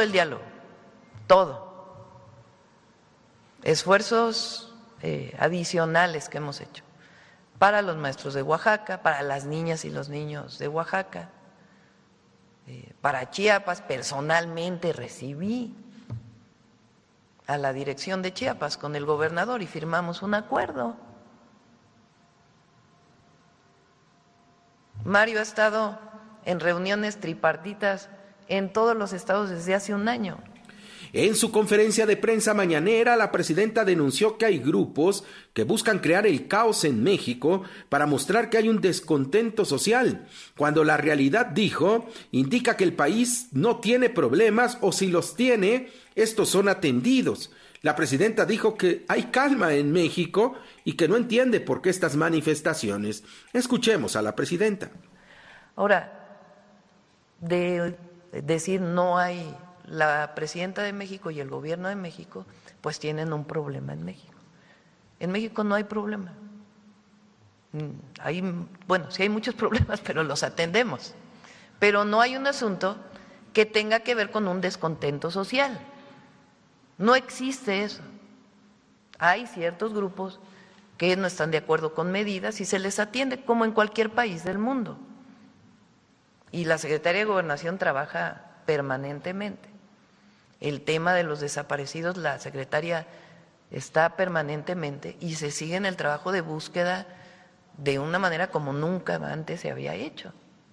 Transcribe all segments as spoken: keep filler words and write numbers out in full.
el diálogo, todo. Esfuerzos eh, adicionales que hemos hecho para los maestros de Oaxaca, para las niñas y los niños de Oaxaca, eh, para Chiapas. Personalmente recibí a la dirección de Chiapas con el gobernador y firmamos un acuerdo. Mario ha estado en reuniones tripartitas en todos los estados desde hace un año. En su conferencia de prensa mañanera, la presidenta denunció que hay grupos que buscan crear el caos en México para mostrar que hay un descontento social, cuando la realidad, dijo, indica que el país no tiene problemas o si los tiene, estos son atendidos. La presidenta dijo que hay calma en México y que no entiende por qué estas manifestaciones. Escuchemos a la presidenta. Ahora, de decir no hay, la presidenta de México y el gobierno de México, pues tienen un problema en México. En México no hay problema. Hay, bueno, sí hay muchos problemas, pero los atendemos. Pero no hay un asunto que tenga que ver con un descontento social. No existe eso. Hay ciertos grupos que no están de acuerdo con medidas y se les atiende como en cualquier país del mundo. Y la Secretaría de Gobernación trabaja permanentemente. El tema de los desaparecidos, la secretaria está permanentemente y se sigue en el trabajo de búsqueda de una manera como nunca antes se había hecho.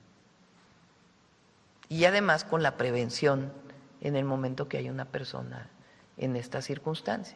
Y además con la prevención en el momento que hay una persona en esta circunstancia.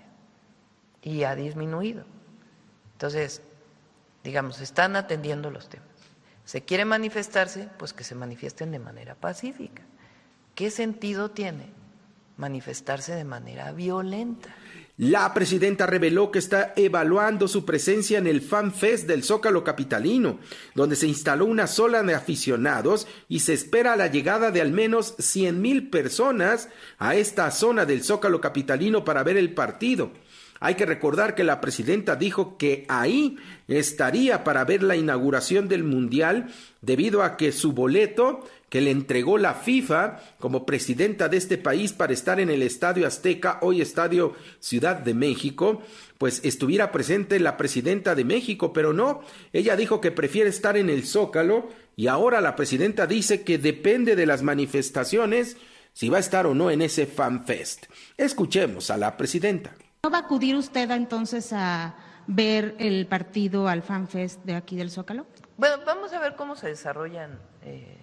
Y ha disminuido. Entonces, digamos, están atendiendo los temas. Se quiere manifestarse, pues que se manifiesten de manera pacífica. ¿Qué sentido tiene manifestarse de manera violenta? La presidenta reveló que está evaluando su presencia en el Fan Fest del Zócalo capitalino, donde se instaló una sola de aficionados y se espera la llegada de al menos cien mil personas a esta zona del Zócalo capitalino para ver el partido. Hay que recordar que la presidenta dijo que ahí estaría para ver la inauguración del Mundial debido a que su boleto que le entregó la FIFA como presidenta de este país para estar en el Estadio Azteca, hoy Estadio Ciudad de México, pues estuviera presente la presidenta de México, pero no, ella dijo que prefiere estar en el Zócalo y ahora la presidenta dice que depende de las manifestaciones si va a estar o no en ese Fan Fest. Escuchemos a la presidenta. ¿No va a acudir usted entonces a ver el partido al Fan Fest de aquí del Zócalo? Bueno, vamos a ver cómo se desarrollan eh,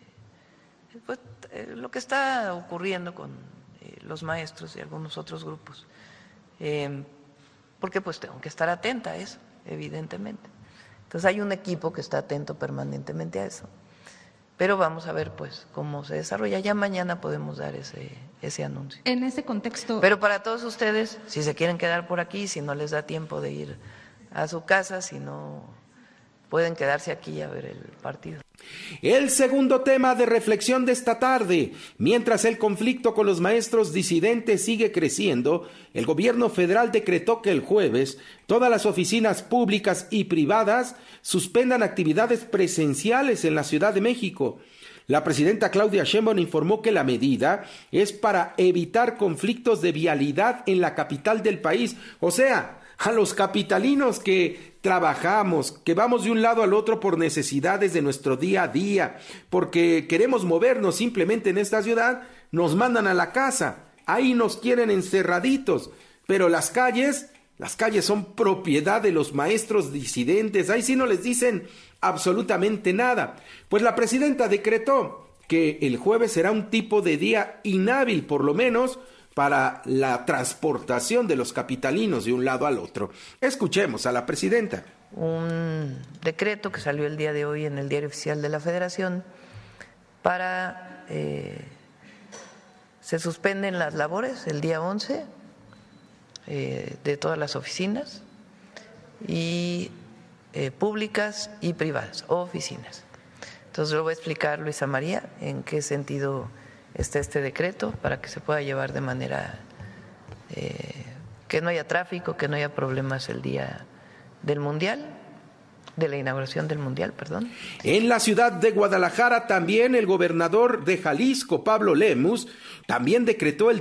pues, eh, lo que está ocurriendo con eh, los maestros y algunos otros grupos, eh, porque pues tengo que estar atenta a eso, evidentemente. Entonces hay un equipo que está atento permanentemente a eso, pero vamos a ver pues cómo se desarrolla. Ya mañana podemos dar ese, ese anuncio. En ese contexto. Pero para todos ustedes, si se quieren quedar por aquí, si no les da tiempo de ir a su casa, si no pueden quedarse aquí a ver el partido. El segundo tema de reflexión de esta tarde: mientras el conflicto con los maestros disidentes sigue creciendo, el gobierno federal decretó que el jueves todas las oficinas públicas y privadas suspendan actividades presenciales en la Ciudad de México. La presidenta Claudia Sheinbaum informó que la medida es para evitar conflictos de vialidad en la capital del país. O sea, a los capitalinos que trabajamos, que vamos de un lado al otro por necesidades de nuestro día a día, porque queremos movernos simplemente en esta ciudad, nos mandan a la casa, ahí nos quieren encerraditos, pero las calles, las calles son propiedad de los maestros disidentes, ahí sí no les dicen absolutamente nada. Pues la presidenta decretó que el jueves será un tipo de día inhábil, por lo menos, para la transportación de los capitalinos de un lado al otro. Escuchemos a la presidenta. Un decreto que salió el día de hoy en el Diario Oficial de la Federación para eh, se suspenden las labores el día once eh, de todas las oficinas y eh, públicas y privadas, oficinas. Entonces lo voy a explicar Luisa María en qué sentido está este decreto para que se pueda llevar de manera eh, que no haya tráfico, que no haya problemas el día del Mundial, de la inauguración del Mundial, perdón. En la ciudad de Guadalajara también el gobernador de Jalisco, Pablo Lemus, también decretó el